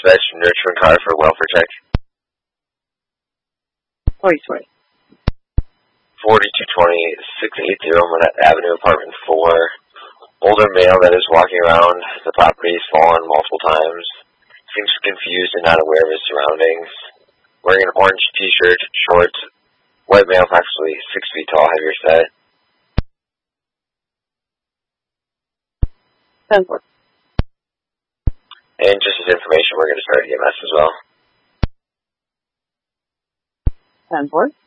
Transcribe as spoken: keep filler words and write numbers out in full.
dispatch nurturing car for welfare check. Sorry, sorry. forty-two twenty, six eighty Monette Avenue, apartment four. Older male that is walking around the property has fallen multiple times. Seems confused and not aware of his surroundings. Wearing an orange t-shirt, shorts, white male, approximately six feet tall, heavier set. ten four. And just as information, we're going to start E M S as well. ten four.